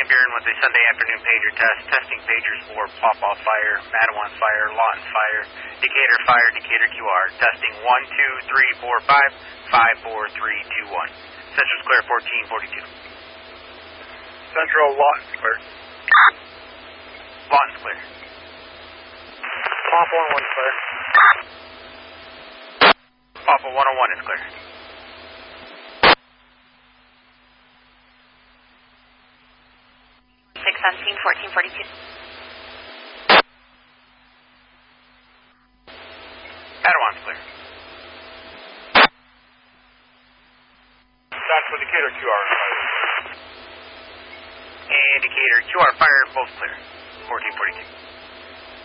Van Buren with a Sunday afternoon pager test. Testing pagers for Pawpaw Fire, Madawan Fire, Lawton Fire, Decatur QR. Testing 1, 2, 3, 4, 5, 5, 4, 3, 2, 1. Central's clear, 1442. Central, Lawton's clear. Lawton's clear. Papa 101's clear. Papa 101 is clear. Padawan's clear. That's for Decatur QR. And Decatur QR fire, both clear. 1442.